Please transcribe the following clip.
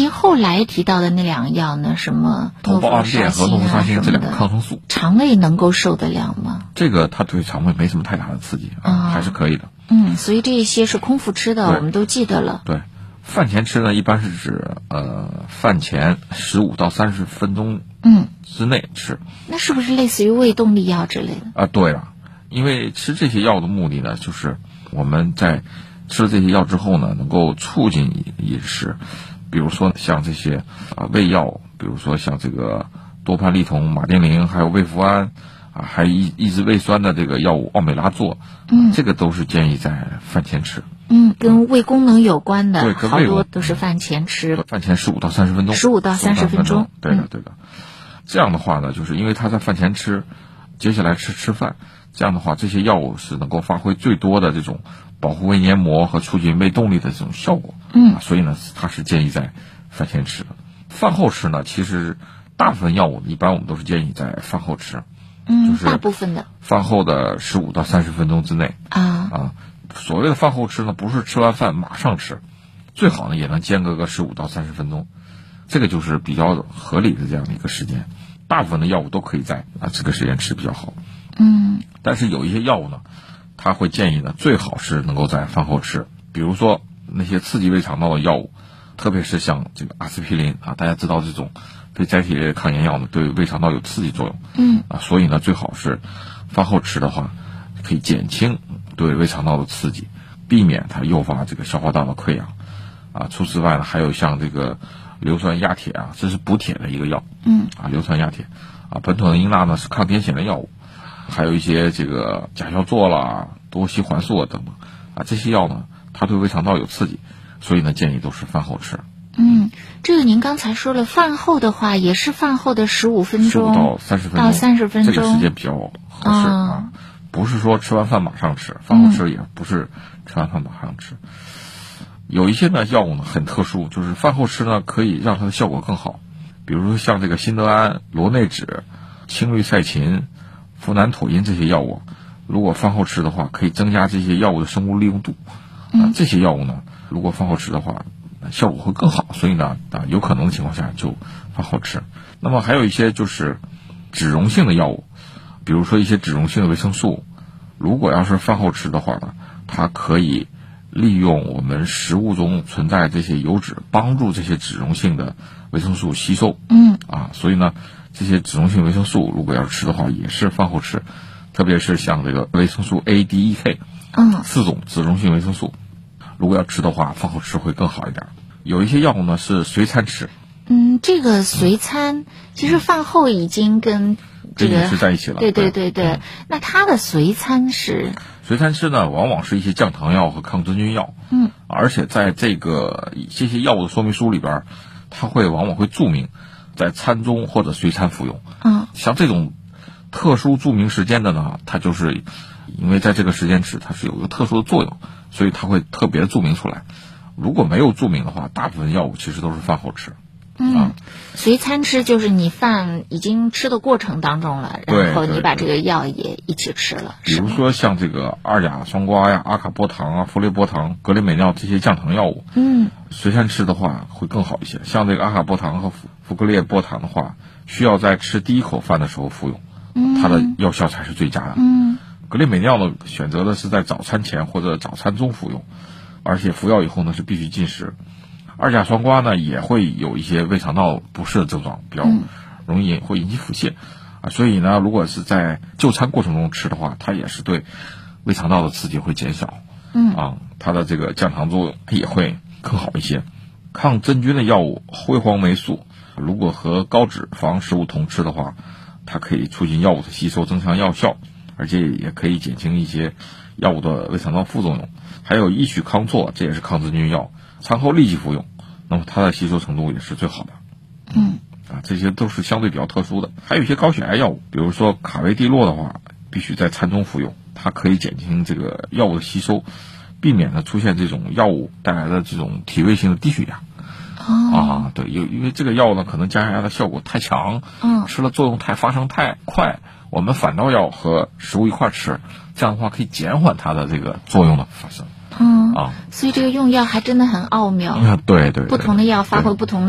您后来提到的那2个药呢？什么头孢阿片和诺氟沙星这2个抗生素， 肠胃能够受得了吗？ 这个它对肠胃没什么太大的刺激还是可以的。 所以这一些是空腹吃的，我们都记得了。 对，饭前吃呢，一般是指饭前15到30分钟之内吃。 那是不是类似于胃动力药之类的？ 对了，因为吃这些药的目的呢，就是我们在吃了这些药之后呢，能够促进饮食。比如说像这些胃药，比如说像这个多蟠利酮、马丁啉，还有胃福胺还抑制胃酸的这个药物奥美拉唑，这个都是建议在饭前吃。 跟胃功能有关的， 对， 好多都是饭前吃。 饭前15到30分钟。 15到30分钟。 对的，对的。这样的话呢，就是因为他在饭前吃，接下来吃饭，这样的话，这些药物是能够发挥最多的这种保护胃黏膜和促进胃动力的这种效果。所以呢，它是建议在饭前吃的。饭后吃呢，其实大部分药物一般我们都是建议在饭后吃。就是大部分的饭后的15到30分钟之内所谓的饭后吃呢，不是吃完饭马上吃，最好呢也能间隔个15到30分钟，这个就是比较合理的这样的一个时间。大部分的药物都可以在这个时间吃比较好。但是有一些药物呢，它会建议呢，最好是能够在饭后吃。比如说那些刺激胃肠道的药物，特别是像这个阿司匹林大家知道这种非甾体类抗炎药呢，对胃肠道有刺激作用。所以呢，最好是饭后吃的话，可以减轻对胃肠道的刺激，避免它诱发这个消化道的溃疡。除此之外呢，还有像这个硫酸亚铁这是补铁的一个药。硫酸亚铁苯妥恩英钠呢是抗癫痫的药物，还有一些这个甲硝唑啦、多烯环素等等这些药呢，它对胃肠道有刺激，所以呢建议都是饭后吃。 这个您刚才说了，饭后的话也是饭后的15分钟到30分钟，这个时间比较合适不是说吃完饭马上吃，饭后吃也不是吃完饭马上吃。有一些呢药物呢很特殊，就是饭后吃呢可以让它的效果更好。比如说像这个辛德安、罗内酯、青氯噻嗪、呋喃妥因这些药物，如果饭后吃的话，可以增加这些药物的生物利用度。这些药物呢，如果饭后吃的话，效果会更好，所以呢有可能的情况下就饭后吃。那么还有一些就是脂溶性的药物，比如说一些脂溶性的维生素，如果要是饭后吃的话呢，它可以利用我们食物中存在这些油脂，帮助这些脂溶性的维生素吸收。所以呢，这些脂溶性维生素如果要吃的话，也是饭后吃，特别是像这个维生素 A、D、E、K 4种脂溶性维生素，如果要吃的话，饭后吃会更好一点。有一些药物呢是随餐吃。 这个随餐其实饭后已经跟这个饮食在一起了。 对。那它的随餐是？ 随餐吃呢，往往是一些降糖药和抗真菌药。而且在这些药物的说明书里边，它往往会注明在餐中或者随餐服用。像这种特殊注明时间的呢，它就是因为在这个时间吃，它是有一个特殊的作用，所以它会特别注明出来。如果没有注明的话，大部分药物其实都是饭后吃。 随餐吃就是你饭已经吃的过程当中了，然后你把这个药也一起吃了。 比如说像这个二甲双胍呀、阿卡波糖氟雷波糖、格雷美尿这些降糖药物，随餐吃的话会更好一些。像这个阿卡波糖和氟格列波糖的话，需要在吃第一口饭的时候服用，它的药效才是最佳的。格雷美尿呢，选择的是在早餐前或者早餐中服用，而且服药以后呢是必须禁食。二甲双胍呢也会有一些胃肠道不适的症状，比较容易会引起腹泻所以呢，如果是在就餐过程中吃的话，它也是对胃肠道的刺激会减小。它的这个降糖作用也会更好一些。抗真菌的药物辉煌霉素，如果和高脂肪食物同吃的话，它可以促进药物的吸收，增强药效，而且也可以减轻一些药物的胃肠道副作用。还有异曲康唑，这也是抗真菌药，餐后立即服用，那么它的吸收程度也是最好的。这些都是相对比较特殊的。还有一些高血压药物，比如说卡维地洛的话，必须在餐中服用，它可以减轻这个药物的吸收，避免呢出现这种药物带来的这种体位性的低血压。对，因为这个药呢可能降下压的效果太强，吃了作用发生太快，我们反倒要和食物一块吃，这样的话可以减缓它的这个作用的发生。 所以这个用药还真的很奥妙。 对， 不同的药发挥不同的